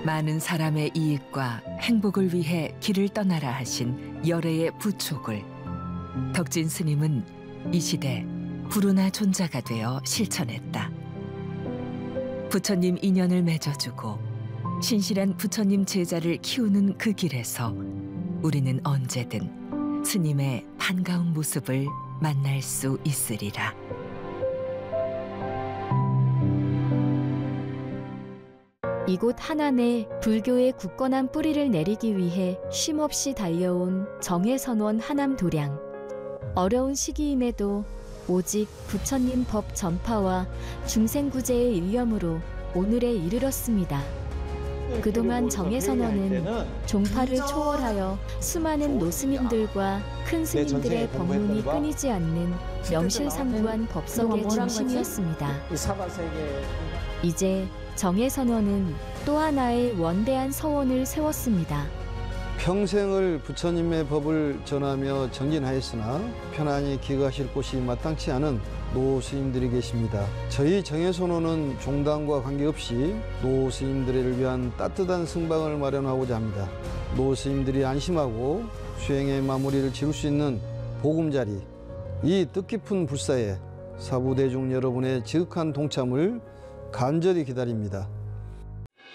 많은 사람의 이익과 행복을 위해 길을 떠나라 하신 열애의 부촉을 덕진 스님은 이 시대 부르나 존자가 되어 실천했다. 부처님 인연을 맺어주고 신실한 부처님 제자를 키우는 그 길에서 우리는 언제든 스님의 반가운 모습을 만날 수 있으리라. 이곳 한안에 불교의 굳건한 뿌리를 내리기 위해 쉼없이 달려온 정해선원 하남도량. 어려운 시기임에도 오직 부처님 법 전파와 중생구제의 일념으로 오늘에 이르렀습니다. 그동안 정해선원은 종파를 초월하여 수많은 노스님들과 큰 스님들의 법문이 끊이지 않는 명실상부한 법석의 중심이었습니다. 이제 정해선원은 또 하나의 원대한 서원을 세웠습니다. 평생을 부처님의 법을 전하며 정진하였으나 편안히 기거하실 곳이 마땅치 않은 노스님들이 계십니다. 저희 정해선원은 종단과 관계없이 노스님들을 위한 따뜻한 승방을 마련하고자 합니다. 노스님들이 안심하고 수행의 마무리를 지을 수 있는 보금자리, 이 뜻깊은 불사에 사부대중 여러분의 지극한 동참을 간절히 기다립니다.